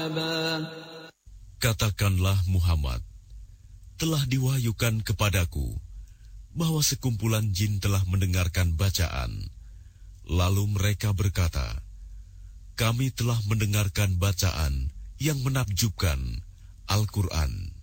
Katakanlah Muhammad, telah diwahyukan kepadaku bahwa sekumpulan jin telah mendengarkan bacaan. Lalu mereka berkata, kami telah mendengarkan bacaan yang menakjubkan Al-Quran.